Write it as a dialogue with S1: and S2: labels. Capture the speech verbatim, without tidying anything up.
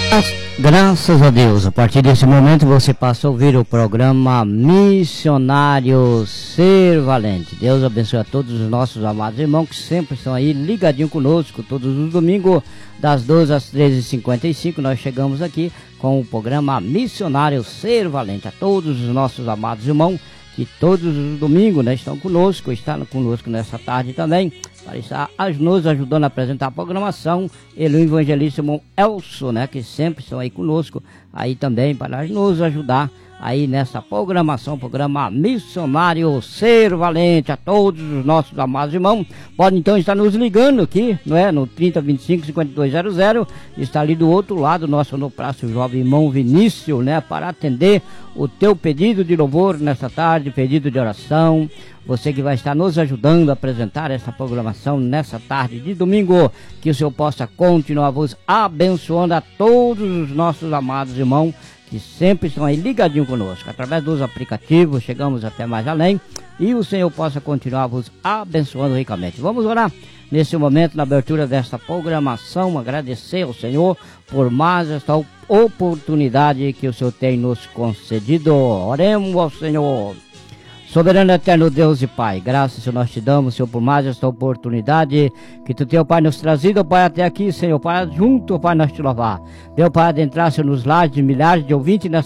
S1: Graças a Deus, a partir desse momento você passa a ouvir o programa Missionário Ser Valente. Deus abençoe a todos os nossos amados irmãos que sempre estão aí ligadinho conosco. Todos os domingos, das doze às treze e cinquenta e cinco, nós chegamos aqui com o programa Missionário Ser Valente. A todos os nossos amados irmãos que todos os domingos, né, estão conosco, estão conosco nessa tarde também, para estar nos ajudando a apresentar a programação. Ele, o evangelista irmão Elson, né, que sempre estão aí conosco, aí também para nos ajudar aí nessa programação, programa Missionário Ser Valente. A todos os nossos amados irmãos, podem então estar nos ligando aqui, não é? No trinta, vinte e cinco, cinquenta e dois zero zero, está ali do outro lado, nosso no prazo jovem irmão Vinícius, né, para atender o teu pedido de louvor nessa tarde, pedido de oração. Você que vai estar nos ajudando a apresentar essa programação nessa tarde de domingo, que o Senhor possa continuar vos abençoando a todos os nossos amados irmãos que sempre estão aí ligadinho conosco, através dos aplicativos, chegamos até mais além, e o Senhor possa continuar vos abençoando ricamente. Vamos orar nesse momento, na abertura desta programação, agradecer ao Senhor por mais esta oportunidade que o Senhor tem nos concedido. Oremos ao Senhor. Soberano eterno Deus e Pai, graças, Senhor, nós te damos, Senhor, por mais esta oportunidade que tu, teu Pai, nos trazido, Pai, até aqui, Senhor, para junto, Pai, nós te louvar. Meu Pai, adentrar, Senhor, nos lares de milhares de ouvintes nessa